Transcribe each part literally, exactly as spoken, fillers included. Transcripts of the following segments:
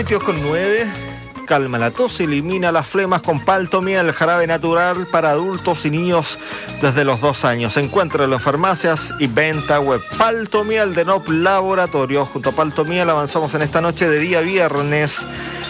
veintidós con nueve. Calma la tos, elimina las flemas con Paltomiel, jarabe natural para adultos y niños desde los dos años. Encuéntralo en farmacias y venta web. Paltomiel de Nop Laboratorio. Junto a Paltomiel avanzamos en esta noche de día viernes.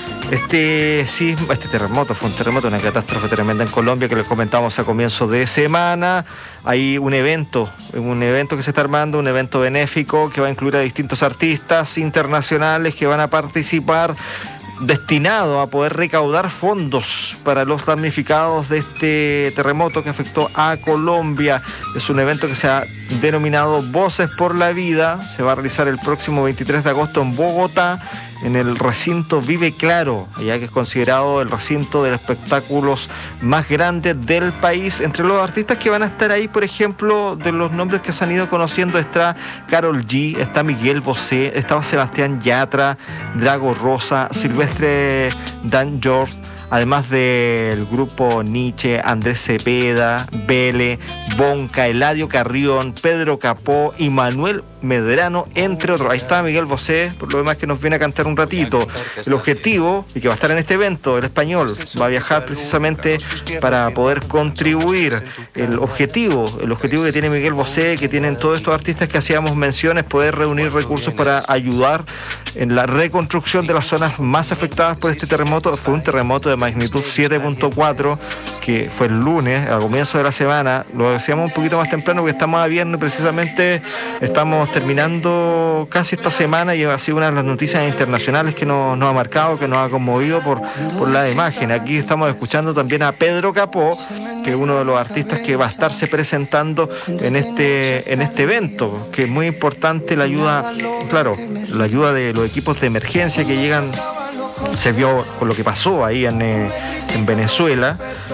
Este sismo, este terremoto fue un terremoto, una catástrofe tremenda en Colombia que les comentamos a comienzo de semana. Hay un evento, un evento que se está armando, un evento benéfico que va a incluir a distintos artistas internacionales que van a participar, destinado a poder recaudar fondos para los damnificados de este terremoto que afectó a Colombia. Es un evento que se ha denominado Voces por la Vida. Se va a realizar el próximo veintitrés de agosto en Bogotá, en el recinto Vive Claro, ya que es considerado el recinto de espectáculos más grande del país. Entre los artistas que van a estar ahí, por ejemplo, de los nombres que se han ido conociendo, está Karol G, está Miguel Bosé, está Sebastián Yatra, Drago Rosa, Silvestre Dangond, además del grupo Nietzsche, Andrés Cepeda, Vélez, Bonca, Eladio Carrión, Pedro Capó y Manuel Medrano, entre otros. Ahí está Miguel Bosé, por lo demás, que nos viene a cantar un ratito. El objetivo, y que va a estar en este evento, el español, va a viajar precisamente para poder contribuir. El objetivo, el objetivo que tiene Miguel Bosé, que tienen todos estos artistas que hacíamos mención, es poder reunir recursos para ayudar en la reconstrucción de las zonas más afectadas por este terremoto. Fue un terremoto de magnitud siete punto cuatro, que fue el lunes, al comienzo de la semana. Lo decíamos un poquito más temprano porque estamos a viernes, precisamente estamos terminando casi esta semana, y ha sido una de las noticias internacionales que nos, nos ha marcado, que nos ha conmovido por, por la imagen. Aquí estamos escuchando también a Pedro Capó, que es uno de los artistas que va a estarse presentando en este, en este evento, que es muy importante la ayuda, claro, la ayuda de los equipos de emergencia que llegan. Se vio con lo que pasó ahí en, eh, en Venezuela,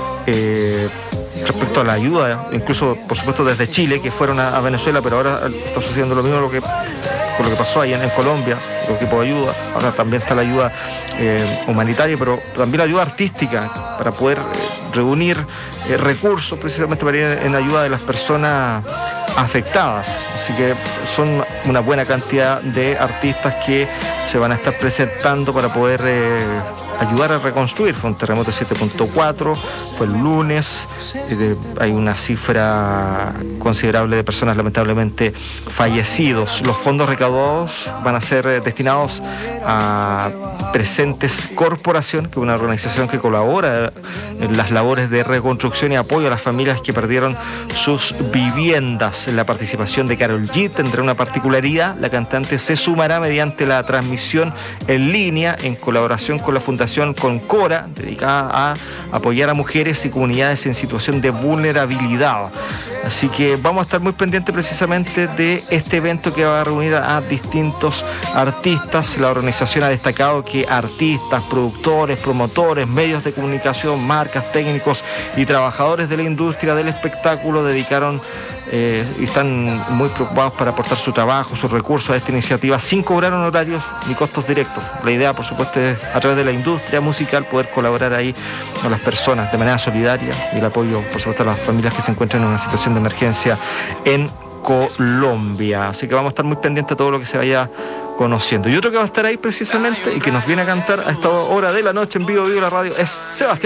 eh, respecto a la ayuda, incluso por supuesto desde Chile, que fueron a, a Venezuela, pero ahora está sucediendo lo mismo lo que, con lo que pasó ahí en, en Colombia, los equipos de ayuda. Ahora también está la ayuda eh, humanitaria, pero también la ayuda artística, para poder eh, reunir eh, recursos precisamente para ir en ayuda de las personas afectadas. Así que son una buena cantidad de artistas que se van a estar presentando para poder eh, ayudar a reconstruir. Fue un terremoto de siete punto cuatro, fue el lunes, eh, hay una cifra considerable de personas lamentablemente fallecidos. Los fondos recaudados van a ser eh, destinados a Presentes Corporación, que es una organización que colabora en las labores de reconstrucción y apoyo a las familias que perdieron sus viviendas. La participación de Karol G tendrá una particularidad: la cantante se sumará mediante la transmisión en línea en colaboración con la Fundación Concora, dedicada a apoyar a mujeres y comunidades en situación de vulnerabilidad. Así que vamos a estar muy pendientes precisamente de este evento que va a reunir a, a distintos artistas. La organización ha destacado que artistas, productores, promotores, medios de comunicación, marcas, técnicos y trabajadores de la industria del espectáculo dedicaron Eh, y están muy preocupados para aportar su trabajo, sus recursos a esta iniciativa sin cobrar honorarios ni costos directos. La idea, por supuesto, es a través de la industria musical poder colaborar ahí con las personas de manera solidaria, y el apoyo, por supuesto, a las familias que se encuentran en una situación de emergencia en Colombia. Así que vamos a estar muy pendientes de todo lo que se vaya conociendo. Y otro que va a estar ahí precisamente y que nos viene a cantar a esta hora de la noche en Vivo Vivo la Radio es Sebastián